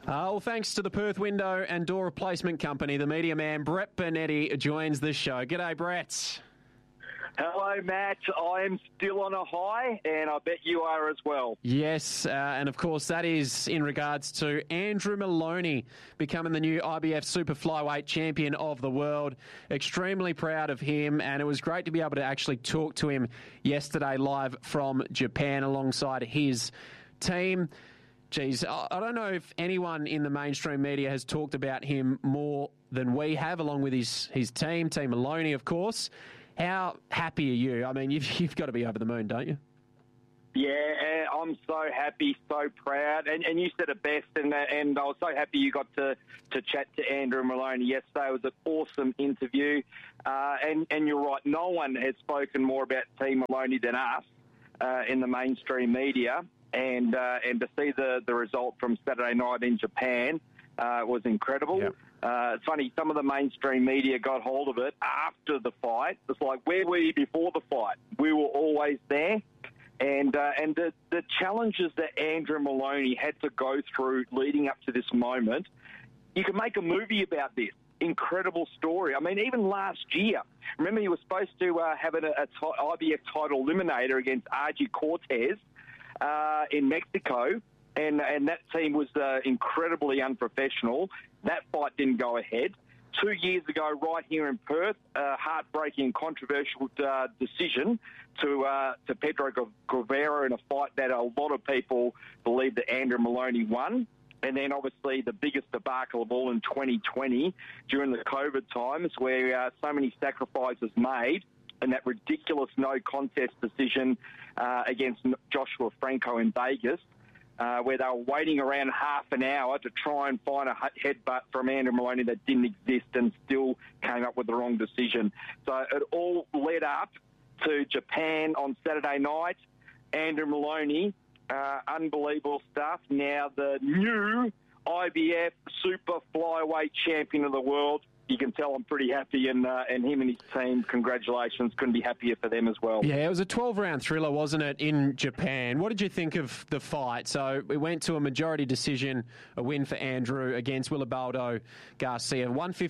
Well, thanks to the Perth Window and Door Replacement Company, the media man Brett Bernetti joins the show. G'day, Brett. Hello, Matt. I am still on a high, and I bet you are as well. Yes, and of course that is in regards to Andrew Maloney becoming the new IBF Super Flyweight Champion of the world. Extremely proud of him, and it was great to be able to actually talk to him yesterday live from Japan alongside his team. Geez, I don't know if anyone in the mainstream media has talked about him more than we have, along with his team, Team Maloney, of course. How happy are you? I mean, you've got to be over the moon, don't you? Yeah, I'm so happy, so proud. And you said it best, and I was so happy you got to chat to Andrew Maloney yesterday. It was an awesome interview. And you're right, no one has spoken more about Team Maloney than us in the mainstream media. And to see the result from Saturday night in Japan was incredible. Yep. It's funny, some of the mainstream media got hold of it after the fight. It's like, where were you before the fight? We were always there. And the challenges that Andrew Maloney had to go through leading up to this moment, you could make a movie about this. Incredible story. I mean, even last year, remember he was supposed to have an IBF title eliminator against RG Cortez in Mexico, and that team was incredibly unprofessional. That fight didn't go ahead. 2 years ago, right here in Perth, a heartbreaking, controversial decision to Pedro Guevara in a fight that a lot of people believe that Andrew Maloney won. And then, obviously, the biggest debacle of all in 2020 during the COVID times, where so many sacrifices made, and that ridiculous no-contest decision against Joshua Franco in Vegas, where they were waiting around half an hour to try and find a headbutt from Andrew Maloney that didn't exist and still came up with the wrong decision. So it all led up to Japan on Saturday night. Andrew Maloney, unbelievable stuff. Now the new IBF Super Flyweight Champion of the world. You can tell I'm pretty happy, and him and his team, congratulations, couldn't be happier for them as well. Yeah, it was a 12-round thriller, wasn't it, in Japan? What did you think of the fight? So we went to a majority decision, a win for Andrew against Willibaldo Garcia,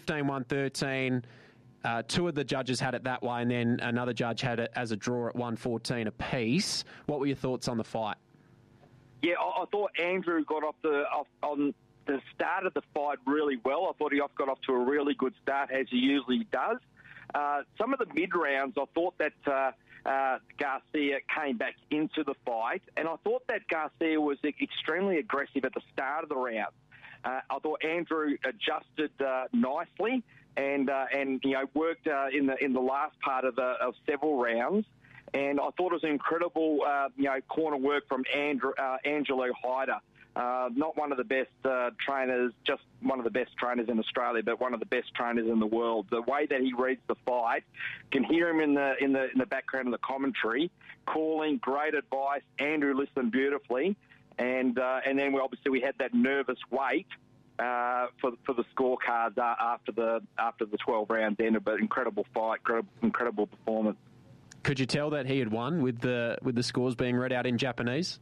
115-113. Two of the judges had it that way, and then another judge had it as a draw at 114 apiece. What were your thoughts on the fight? Yeah, I thought Andrew got on the start of the fight really well. I thought he got off to a really good start, as he usually does. Some of the mid-rounds, I thought that Garcia came back into the fight, and I thought that Garcia was extremely aggressive at the start of the round. I thought Andrew adjusted nicely and worked in the last part of several rounds. And I thought it was incredible, corner work from Angelo Hyder. Not one of the best trainers, just one of the best trainers in Australia, but one of the best trainers in the world. The way that he reads the fight, can hear him in the background of the commentary, calling, great advice. Andrew listened beautifully, and then we had that nervous wait for the scorecards after the 12 rounds ended. But incredible fight, incredible performance. Could you tell that he had won with the scores being read out in Japanese?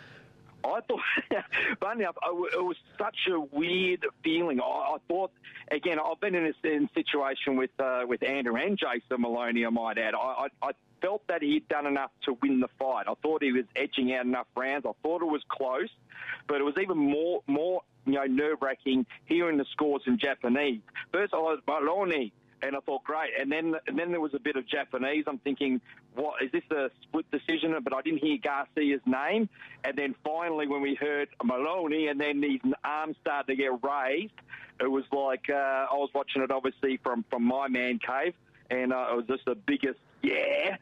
I thought, funny enough, it was such a weird feeling. I thought, again, I've been in a situation with Andrew and Jason Maloney, I might add. I felt that he'd done enough to win the fight. I thought he was edging out enough rounds. I thought it was close, but it was even more nerve-wracking hearing the scores in Japanese. First, I was Maloney. And I thought, great. And then there was a bit of Japanese. I'm thinking, what, is this a split decision? But I didn't hear Garcia's name. And then finally, when we heard Maloney and then his arms started to get raised, it was like I was watching it, obviously, from my man cave. And it was just the biggest, yeah,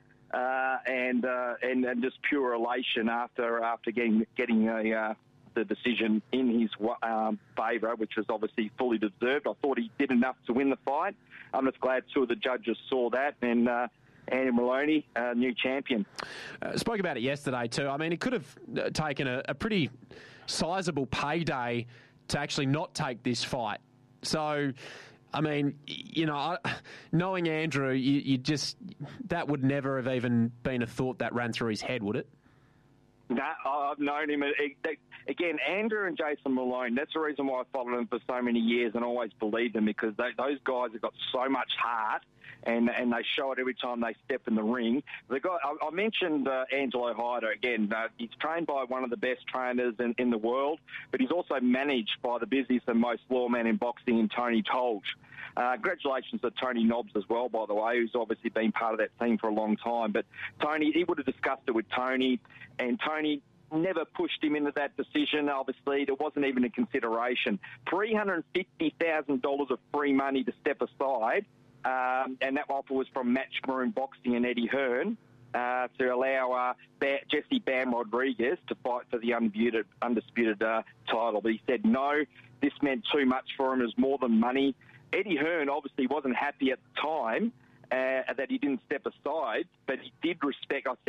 and just pure elation after getting the decision in his favour, which was obviously fully deserved. I thought he did enough to win the fight. I'm just glad two of the judges saw that, and Andrew Maloney, new champion. Spoke about it yesterday too. I mean, it could have taken a pretty sizable payday to actually not take this fight. So, I mean, knowing Andrew, you just, that would never have even been a thought that ran through his head, would it? Nah, I've known him. Again, Andrew and Jason Malone, that's the reason why I followed them for so many years and always believed them, because those guys have got so much heart and they show it every time they step in the ring. The guy I mentioned, Angelo Hyder, again, he's trained by one of the best trainers in the world, but he's also managed by the busiest and most lawman in boxing in Tony Tolge. Congratulations to Tony Nobbs as well, by the way, who's obviously been part of that team for a long time. But Tony, he would have discussed it with Tony, and Tony never pushed him into that decision. Obviously, there wasn't even a consideration. $350,000 of free money to step aside, and that offer was from Match Maroon Boxing and Eddie Hearn, to allow Jesse Bam Rodriguez to fight for the undisputed title. But he said no, this meant too much for him. It was more than money. Eddie Hearn obviously wasn't happy at the time that he didn't step aside, but he did respect. I